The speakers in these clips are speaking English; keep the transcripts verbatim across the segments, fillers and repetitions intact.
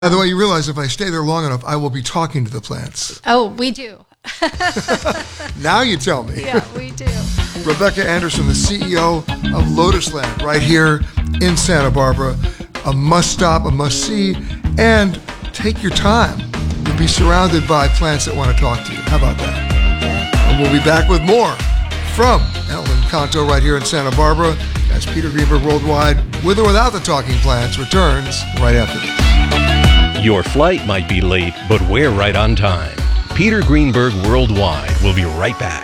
By the way, you realize if I stay there long enough, I will be talking to the plants. Oh, we do. Now you tell me. Yeah, we do. Rebecca Anderson, the C E O of Lotus Land, right here in Santa Barbara. A must stop, a must see, and take your time. You'll be surrounded by plants that want to talk to you. How about that? And we'll be back with more from El Encanto right here in Santa Barbara as Peter Greenberg Worldwide, with or without the talking plants, returns right after this. Your flight might be late, but we're right on time. Peter Greenberg Worldwide will be right back.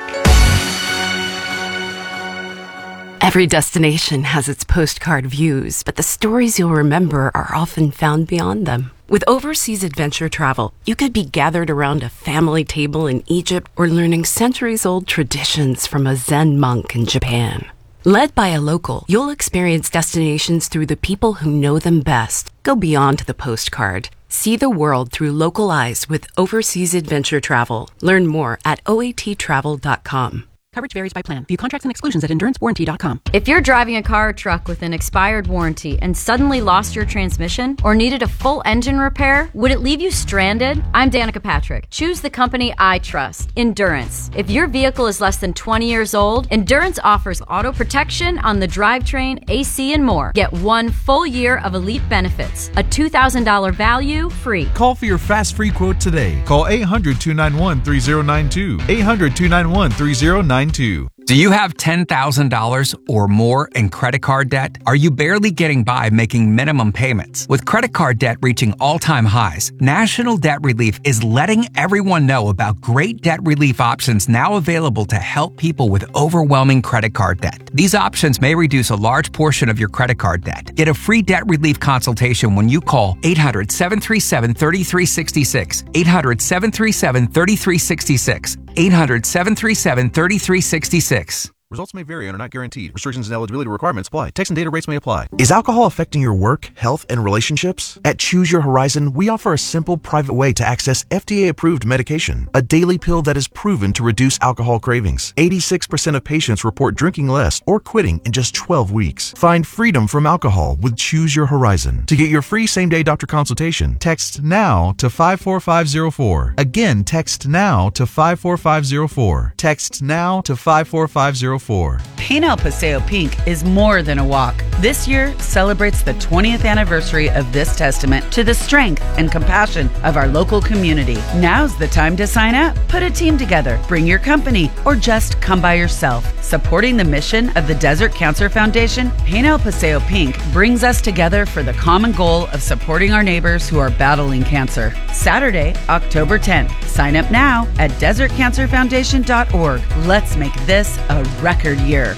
Every destination has its postcard views, but the stories you'll remember are often found beyond them. With overseas adventure travel, you could be gathered around a family table in Egypt or learning centuries-old traditions from a Zen monk in Japan. Led by a local, you'll experience destinations through the people who know them best. Go beyond the postcard. See the world through local eyes with overseas adventure travel. Learn more at O A T travel dot com. Coverage varies by plan. View contracts and exclusions at endurance warranty dot com. If you're driving a car or truck with an expired warranty and suddenly lost your transmission or needed a full engine repair, would it leave you stranded? I'm Danica Patrick. Choose the company I trust, Endurance. If your vehicle is less than twenty years old, Endurance offers auto protection on the drivetrain, A C, and more. Get one full year of elite benefits, a two thousand dollars value free. Call for your fast free quote today. Call eight hundred, two nine one, three zero nine two. eight hundred, two nine one, three zero nine two. Do you have ten thousand dollars or more in credit card debt? Are you barely getting by making minimum payments? With credit card debt reaching all-time highs, National Debt Relief is letting everyone know about great debt relief options now available to help people with overwhelming credit card debt. These options may reduce a large portion of your credit card debt. Get a free debt relief consultation when you call eight hundred, seven three seven, three three six six, eight hundred, seven three seven, three three six six, eight hundred, seven three seven, three three six six. Results may vary and are not guaranteed. Restrictions and eligibility requirements apply. Text and data rates may apply. Is alcohol affecting your work, health, and relationships? At Choose Your Horizon, we offer a simple, private way to access F D A-approved medication, a daily pill that is proven to reduce alcohol cravings. eighty-six percent of patients report drinking less or quitting in just twelve weeks. Find freedom from alcohol with Choose Your Horizon. To get your free same-day doctor consultation, text NOW to five four five zero four. Again, text NOW to five four five zero four. Text NOW to five four five zero four. Paint El Paseo Pink is more than a walk. This year celebrates the twentieth anniversary of this testament to the strength and compassion of our local community. Now's the time to sign up. Put a team together, bring your company, or just come by yourself. Supporting the mission of the Desert Cancer Foundation, Paint El Paseo Pink brings us together for the common goal of supporting our neighbors who are battling cancer. Saturday, October tenth. Sign up now at desert cancer foundation dot org. Let's make this a record year.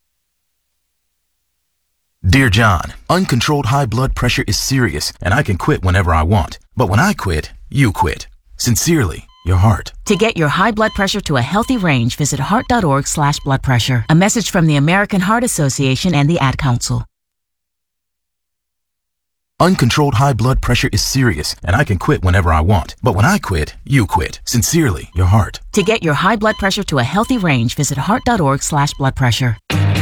Dear John, uncontrolled high blood pressure is serious, and I can quit whenever I want. But when I quit, you quit. Sincerely, your heart. To get your high blood pressure to a healthy range, visit heart dot org slash blood pressure. A message from the American Heart Association and the Ad Council. Uncontrolled high blood pressure is serious, and I can quit whenever I want. But when I quit, you quit. Sincerely, your heart. To get your high blood pressure to a healthy range, visit heart dot org slash blood pressure.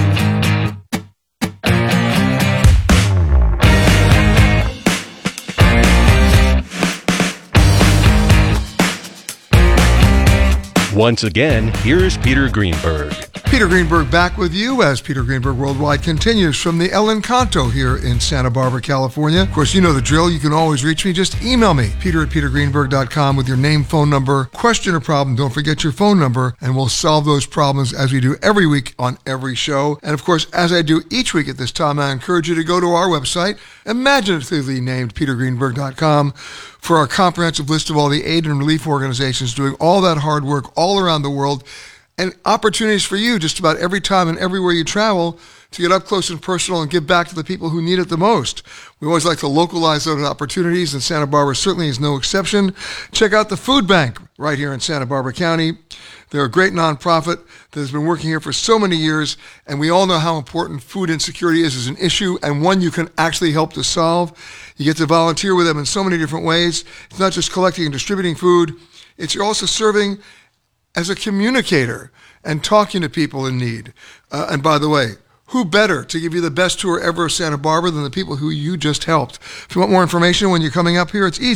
Once again, here's Peter Greenberg. Peter Greenberg back with you as Peter Greenberg Worldwide continues from the El Encanto here in Santa Barbara, California. Of course, you know the drill. You can always reach me. Just email me, peter at peter greenberg dot com, with your name, phone number, question or problem. Don't forget your phone number, and we'll solve those problems as we do every week on every show. And of course, as I do each week at this time, I encourage you to go to our website, imaginatively named peter greenberg dot com, for our comprehensive list of all the aid and relief organizations doing all that hard work all around the world, and opportunities for you just about every time and everywhere you travel to get up close and personal and give back to the people who need it the most. We always like to localize those opportunities, and Santa Barbara certainly is no exception. Check out the Food Bank right here in Santa Barbara County. They're a great nonprofit that has been working here for so many years, and we all know how important food insecurity is as an issue, and one you can actually help to solve. You get to volunteer with them in so many different ways. It's not just collecting and distributing food. It's you're also serving as a communicator and talking to people in need. Uh, and by the way, Who better to give you the best tour ever of Santa Barbara than the people who you just helped? If you want more information when you're coming up here, it's easy.